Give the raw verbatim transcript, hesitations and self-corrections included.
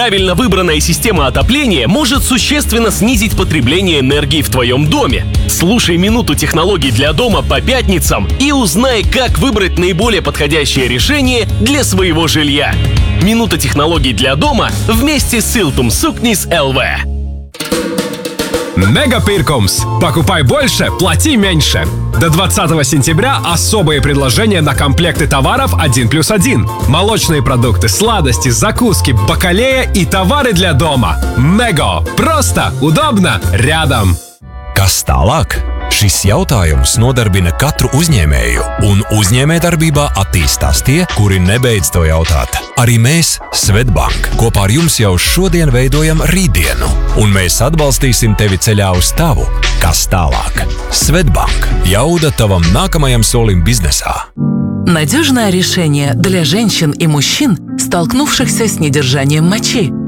Правильно выбранная система отопления может существенно снизить потребление энергии в твоем доме. Слушай «Минуту технологий для дома» по пятницам и узнай, как выбрать наиболее подходящее решение для своего жилья. «Минута технологий для дома» вместе с Siltum Suknis эл ви. Мегапиркомс. Покупай больше, плати меньше. До двадцатого сентября особые предложения на комплекты товаров один плюс один. Молочные продукты, сладости, закуски, бакалея и товары для дома. Мего. Просто, удобно, рядом. Kas tālāk? Šis jautājums nodarbina katru uzņēmēju, un uzņēmējdarbībā attīstās tie, kuri nebeidz to jautāt. Arī mēs, Svetbank, kopā ar jums jau šodien veidojam rītdienu, un mēs atbalstīsim tevi ceļā uz tavu, kas tālāk. Svetbank. Jauda tavam nākamajam solim biznesā. Надежное решение для женщин и мужчин, столкнувшихся с недержанием мочи.